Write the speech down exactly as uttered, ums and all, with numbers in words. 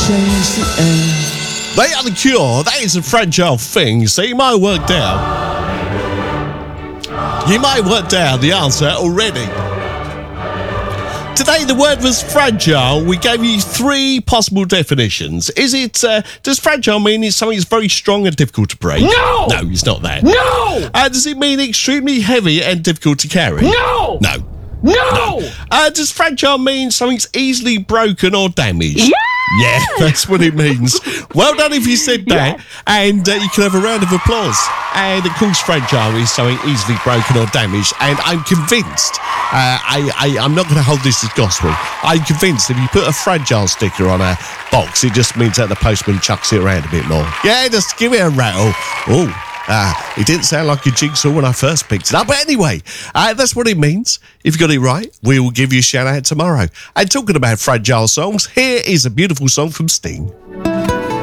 change the air. They are The Cure. That is a fragile thing. So you might have worked out. You might have worked out the answer already. Today the word was fragile. We gave you three possible definitions. Is it, uh, does fragile mean it's something that's very strong and difficult to break? No! No, it's not that. No! Uh, does it mean extremely heavy and difficult to carry? No! No. No! No. Uh, does fragile mean something's easily broken or damaged? Yeah! Yeah, that's what it means. Well done if you said that. Yeah. And uh, you can have a round of applause. And of course, fragile is something easily broken or damaged. And I'm convinced, uh, I, I, I'm not going to hold this as gospel. I'm convinced if you put a fragile sticker on a box, it just means that the postman chucks it around a bit more. Yeah, just give it a rattle. Oh. Ah, it didn't sound like a jigsaw when I first picked it up. But anyway, uh, that's what it means. If you got it right, we will give you a shout out tomorrow. And talking about fragile songs, here is a beautiful song from Sting.